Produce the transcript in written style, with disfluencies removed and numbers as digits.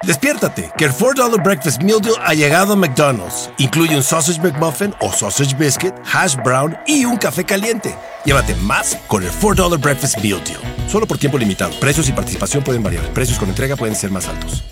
Despiértate, que el $4 Breakfast Meal Deal ha llegado a McDonald's. Incluye un Sausage McMuffin o Sausage Biscuit, Hash Brown y un café caliente. Llévate más con el $4 Breakfast Meal Deal. Solo por tiempo limitado. Precios y participación pueden variar. Precios con entrega pueden ser más altos.